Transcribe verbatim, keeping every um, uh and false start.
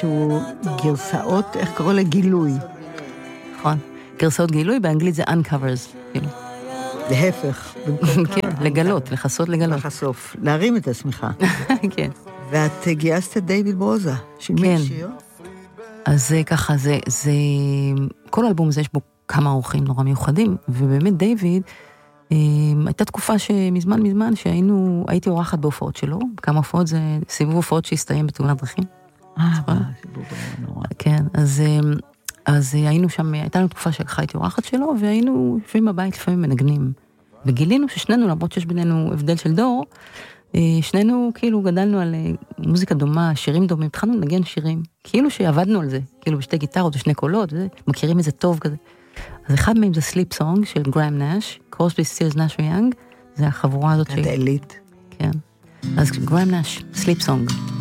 שהוא גרסאות, איך קורא לגילוי? נכון. גרסאות גילוי, באנגלית זה uncovers, כאילו. להפך. כן, לגלות, לחסות לגלות. לחשוף, להרים את עצמך. כן. ואת גייסת את דיוויד ברוזה, של מי שיר? אז זה ככה, זה, זה, כל אלבום הזה יש בו כמה אורחים נורא מיוחדים, ובאמת דיוויד, הייתה תקופה שמזמן מזמן שהיינו, הייתי אורחת בהופעות שלו, כמה הופעות זה סיבוב הופעות שהסתיים בתאונת דרכים. אה, סיבוב נורא. כן, אז, אז היינו שם, הייתה לנו תקופה שלקחה הייתי אורחת שלו, והיינו יושבים בבית לפעמים מנגנים, וגילינו ששנינו, למרות שיש בינינו הבדל של דור, שנינו כאילו גדלנו על מוזיקה דומה, שירים דומים, התחלנו לנגן שירים, כאילו שעבדנו על זה, כאילו בשתי גיטרות ושני קולות, מכירים את זה טוב כזה. אז אחד מהם זה סליפ סונג של גרהם נאש, קרוסבי, סטילס, נאש ויאנג, זה החבורה הזאת ש... את העילית. כן. אז גרהם נאש, סליפ סונג.